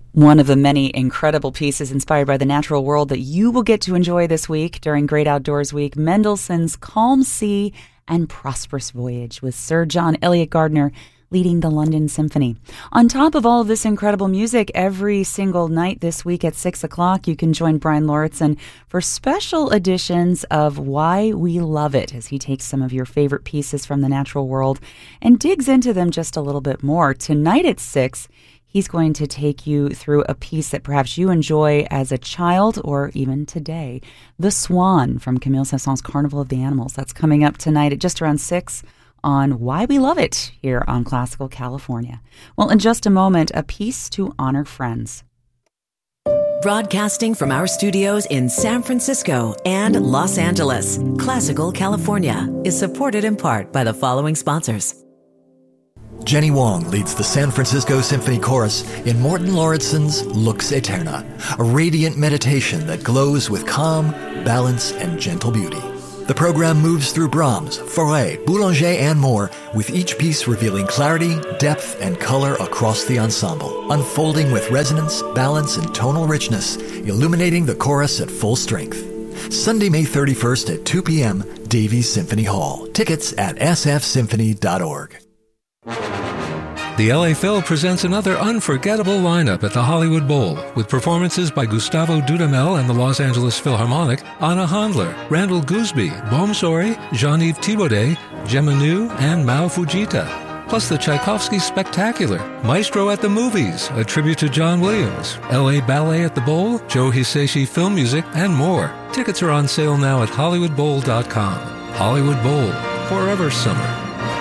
One of the many incredible pieces inspired by the natural world that you will get to enjoy this week during Great Outdoors Week, Mendelssohn's Calm Sea and Prosperous Voyage with Sir John Eliot Gardiner leading the London Symphony. On top of all of this incredible music, every single night this week at 6 o'clock, you can join Brian Lauritsen for special editions of Why We Love It, as he takes some of your favorite pieces from the natural world and digs into them just a little bit more. Tonight at 6, he's going to take you through a piece that perhaps you enjoy as a child or even today. The Swan from Camille Saint-Saëns' Carnival of the Animals. That's coming up tonight at just around 6 on Why We Love It here on Classical California. Well, in just a moment, a piece to honor friends. Broadcasting from our studios in San Francisco and Los Angeles, Classical California is supported in part by the following sponsors. Jenny Wong leads the San Francisco Symphony Chorus in Morten Lauritsen's Lux Aeterna, a radiant meditation that glows with calm, balance, and gentle beauty. The program moves through Brahms, Fauré, Boulanger, and more, with each piece revealing clarity, depth, and color across the ensemble, unfolding with resonance, balance, and tonal richness, illuminating the chorus at full strength. Sunday, May 31st at 2 p.m., Davies Symphony Hall. Tickets at sfsymphony.org. The LA Phil presents another unforgettable lineup at the Hollywood Bowl, with performances by Gustavo Dudamel and the Los Angeles Philharmonic, Anna Handler, Randall Gooseby, Bom Sori, Jean-Yves Thibaudet, Gemma Nu, and Mao Fujita. Plus the Tchaikovsky Spectacular, Maestro at the Movies, a tribute to John Williams, LA Ballet at the Bowl, Joe Hisaishi Film Music, and more. Tickets are on sale now at HollywoodBowl.com. Hollywood Bowl, forever summer.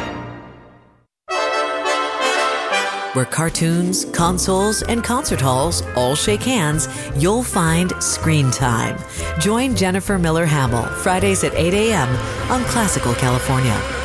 Where cartoons, consoles, and concert halls all shake hands, you'll find Screen Time. Join Jennifer Miller Hamill Fridays at 8 a.m. on Classical California.